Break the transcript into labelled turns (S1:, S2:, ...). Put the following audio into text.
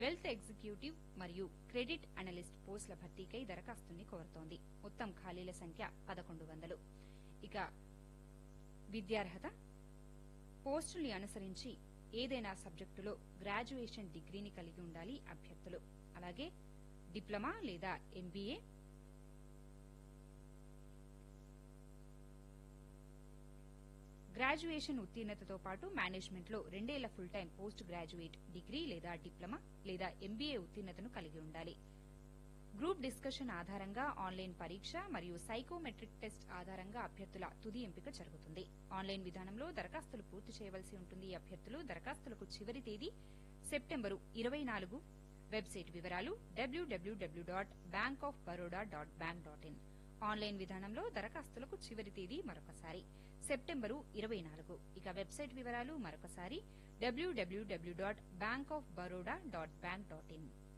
S1: Wealth executive మరియు credit analyst పోస్టుల భర్తీకై దరఖాస్తుల్ని కోరుతోంది. మొత్తం ఖాళీల సంఖ్య 1100. ఇక విద్యార్హత పోస్టుల్ని అనుసరించి ఏదైనా సబ్జెక్టులో గ్రాడ్యుయేషన్ డిగ్రీని కలిగి ఉండాలి అభ్యర్థులు. అలాగే డిప్లొమా లేదా ఎంబీఏ, గ్రాడ్యుయేషన్ ఉత్తీర్ణతతో పాటు మేనేజ్మెంట్లో 2 ఏళ్ల full time post graduate degree లేదా డిప్లొమా లేదా ఎంబీఏ ఉత్తీర్ణతను కలిగి ఉండాలి. గ్రూప్ డిస్కషన్ ఆధారంగా ఆన్లైన్ పరీక్ష మరియు సైకోమెట్రిక్ టెస్ట్ ఆధారంగా అభ్యర్థుల తుది ఎంపిక జరుగుతుంది. ఆన్లైన్ విధానంలో దరఖాస్తులు పూర్తి చేయవలసి ఉంటుంది. అభ్యర్థులు దరఖాస్తులకు చివరి తేదీ సెప్టెంబరు 24. వెబ్సైట్ వివరాలు www.bankofbaroda.bank.in. ఆన్లైన్ విధానంలో దరఖాస్తులకు చివరి తేదీ మరొకసారి సెప్టెంబరు 24. ఇక వెబ్సైట్ వివరాలు మరొకసారి www.bankofbaroda.bank.in.